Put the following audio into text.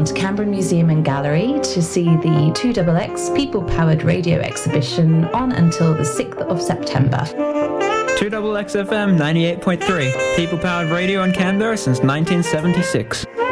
and Canberra Museum and Gallery to see the 2XX People Powered Radio exhibition on until the 6th of September. 2XXFM 98.3, People Powered Radio in Canberra since 1976.